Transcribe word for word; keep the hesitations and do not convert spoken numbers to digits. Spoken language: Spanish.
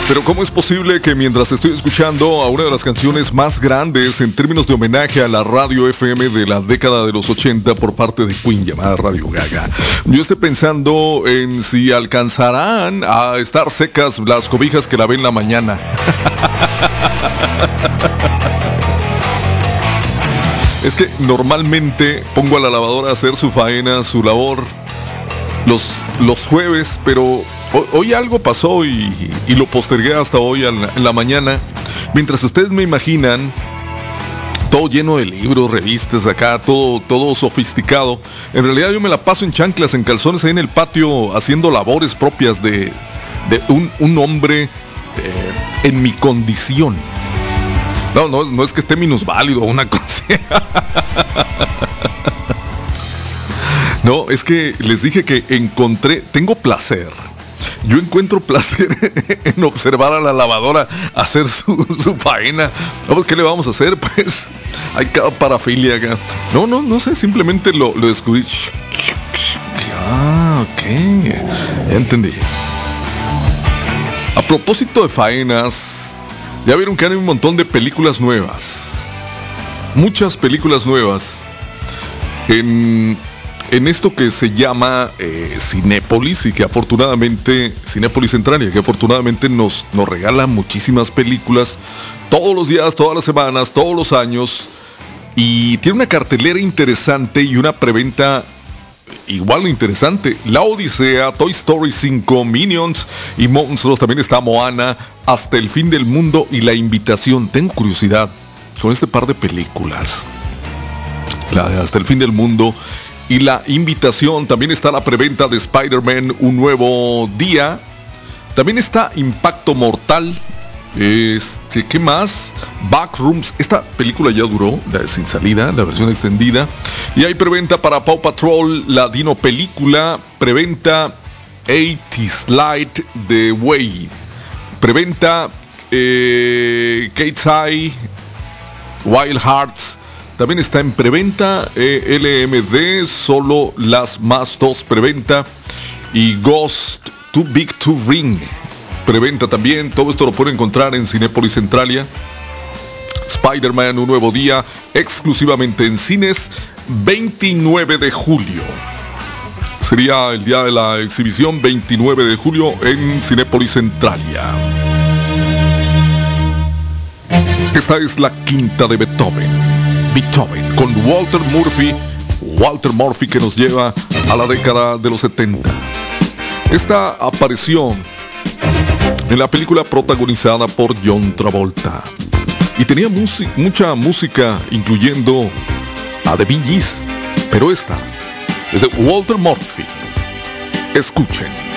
Pero ¿cómo es posible que mientras estoy escuchando a una de las canciones más grandes en términos de homenaje a la radio F M de la década de los ochenta por parte de Queen llamada Radio Gaga, yo esté pensando en si alcanzarán a estar secas las cobijas que lavé en la mañana? Es que normalmente pongo a la lavadora a hacer su faena, su labor los, los jueves, pero hoy algo pasó y, y lo postergué hasta hoy en la, en la mañana. Mientras ustedes me imaginan, todo lleno de libros, revistas acá, todo, todo sofisticado. En realidad yo me la paso en chanclas, en calzones, ahí en el patio, haciendo labores propias de, de un, un hombre eh, en mi condición. No, no, no es que esté minusválido o una cosa. No, es que les dije que encontré, tengo placer. Yo encuentro placer en observar a la lavadora hacer su, su faena. Vamos, ¿qué le vamos a hacer? Pues hay cada parafilia acá. No, no, no sé, simplemente lo, lo descubrí. Ah, ok, ya entendí. A propósito de faenas, ya vieron que hay un montón de películas nuevas. Muchas películas nuevas. En... En esto que se llama eh, Cinépolis y que afortunadamente, Cinépolis Centralia, que afortunadamente nos, nos regala muchísimas películas todos los días, todas las semanas, todos los años, y tiene una cartelera interesante y una preventa igual de interesante. La Odisea, Toy Story cinco, Minions y Monstruos, también está Moana, Hasta el fin del mundo y La invitación. Tengo curiosidad con este par de películas, la de Hasta el fin del mundo y La invitación. También está la preventa de Spider-Man Un nuevo día. También está Impacto mortal. Este, ¿qué más? Backrooms. Esta película ya duró, la sin salida, la versión extendida. Y hay preventa para Paw Patrol, la Dino película. Preventa ochenta Light de Way. Preventa eh, Cat's Eye, Wild Hearts. También está en preventa eh, L M D, Solo las más dos preventa. Y Ghost, Too Big to Ring, preventa también. Todo esto lo pueden encontrar en Cinépolis Centralia. Spider-Man Un nuevo día, exclusivamente en cines, veintinueve de julio. Sería el día de la exhibición, veintinueve de julio en Cinépolis Centralia. Esta es la quinta de Beethoven. Beethoven, con Walter Murphy, Walter Murphy que nos lleva a la década de los setenta. Esta apareció en la película protagonizada por John Travolta y tenía music- mucha música, incluyendo a The Bee Gees, pero esta es de Walter Murphy. Escuchen.